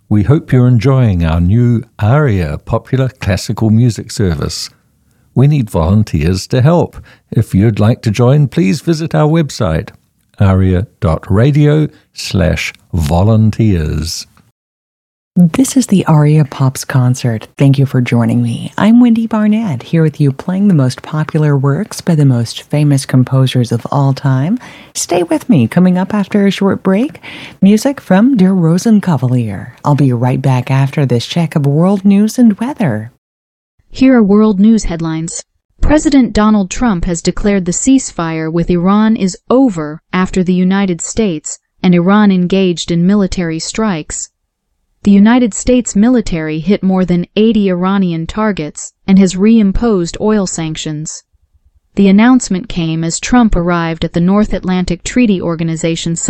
We hope you're enjoying our new ARIA popular classical music service. We need volunteers to help. If you'd like to join, please visit our website, aria.radio/volunteers. This is the ARIA Pops Concert. Thank you for joining me. I'm Wendy Barnett, here with you playing the most popular works by the most famous composers of all time. Stay with me. Coming up after a short break, music from Der Rosenkavalier. I'll be right back after this check of world news and weather. Here are world news headlines. President Donald Trump has declared the ceasefire with Iran is over after the United States and Iran engaged in military strikes. The United States military hit more than 80 Iranian targets and has reimposed oil sanctions. The announcement came as Trump arrived at the North Atlantic Treaty Organization